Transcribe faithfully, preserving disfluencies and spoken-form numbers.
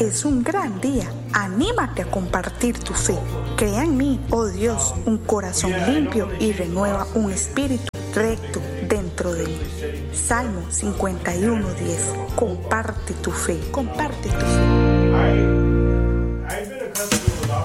es un gran día. Anímate a compartir tu fe. Crea en mí, oh Dios, un corazón limpio y renueva un espíritu recto dentro de mí. Salmo cincuenta y uno, diez. Comparte tu fe. Comparte tu fe.